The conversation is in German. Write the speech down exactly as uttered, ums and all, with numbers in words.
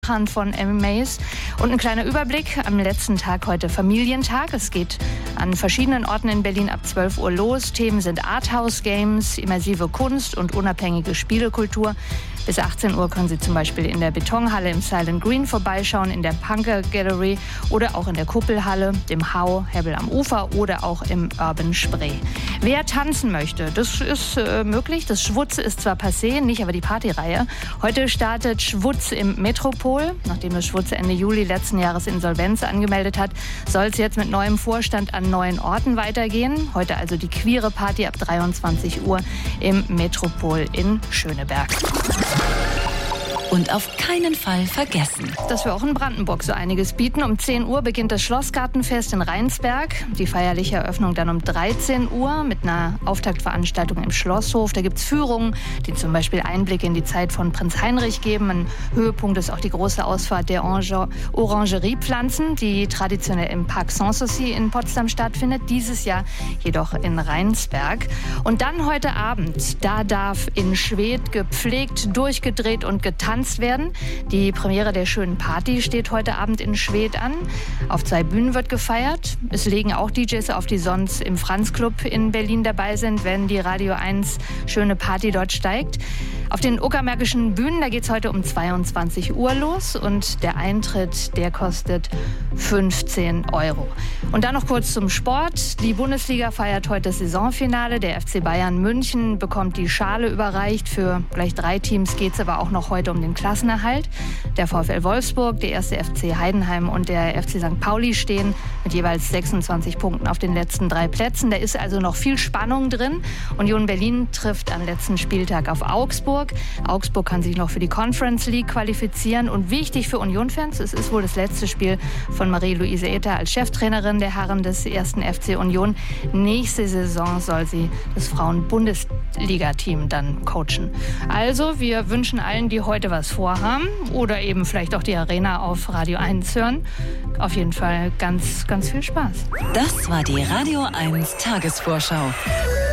von M Mays. Und ein kleiner Überblick am letzten Tag heute Familientag. Es geht an verschiedenen Orten in Berlin ab zwölf Uhr los. Themen sind Arthouse-Games, immersive Kunst und unabhängige Spielekultur. Bis achtzehn Uhr können Sie zum Beispiel in der Betonhalle im Silent Green vorbeischauen, in der Punker Gallery oder auch in der Kuppelhalle, dem Hau, Hebbel am Ufer oder auch im Urban Spree. Wer tanzen möchte, das ist äh, möglich. Das Schwutz ist zwar passé, nicht aber die Partyreihe. Heute startet Schwutz im Metropol. Nachdem das Schwutz Ende Juli letzten Jahres Insolvenz angemeldet hat, soll es jetzt mit neuem Vorstand an neuen Orten weitergehen. Heute also die queere Party ab dreiundzwanzig Uhr im Metropol in Schöneberg. Und auf keinen Fall vergessen, dass wir auch in Brandenburg so einiges bieten. Um zehn Uhr beginnt das Schlossgartenfest in Rheinsberg. Die feierliche Eröffnung dann um dreizehn Uhr mit einer Auftaktveranstaltung im Schlosshof. Da gibt es Führungen, die zum Beispiel Einblicke in die Zeit von Prinz Heinrich geben. Ein Höhepunkt ist auch die große Ausfahrt der Orangeriepflanzen, die traditionell im Parc Sanssouci in Potsdam stattfindet. Dieses Jahr jedoch in Rheinsberg. Und dann heute Abend, da darf in Schwedt gepflegt, durchgedreht und getanzt werden. Die Premiere der schönen Party steht heute Abend in Schwedt an. Auf zwei Bühnen wird gefeiert. Es legen auch D Js auf, die sonst im Franz-Club in Berlin dabei sind, wenn die Radio eins schöne Party dort steigt. Auf den uckermärkischen Bühnen, da geht es heute um zweiundzwanzig Uhr los und der Eintritt, der kostet fünfzehn Euro. Und dann noch kurz zum Sport. Die Bundesliga feiert heute das Saisonfinale. Der F C Bayern München bekommt die Schale überreicht. Für gleich drei Teams geht es aber auch noch heute um den Klassenerhalt. Der VfL Wolfsburg, der erste F C Heidenheim und der F C Sankt Pauli stehen mit jeweils sechsundzwanzig Punkten auf den letzten drei Plätzen. Da ist also noch viel Spannung drin. Union Berlin trifft am letzten Spieltag auf Augsburg. Augsburg kann sich noch für die Conference League qualifizieren. Und wichtig für Union-Fans, es ist wohl das letzte Spiel von Marie-Louise Ether als Cheftrainerin der Herren des ersten F C Union. Nächste Saison soll sie das Frauen-Bundesliga-Team dann coachen. Also, wir wünschen allen, die heute was vorhaben oder eben vielleicht auch die Arena auf Radio eins hören, auf jeden Fall ganz, ganz viel Spaß. Das war die Radio eins Tagesvorschau.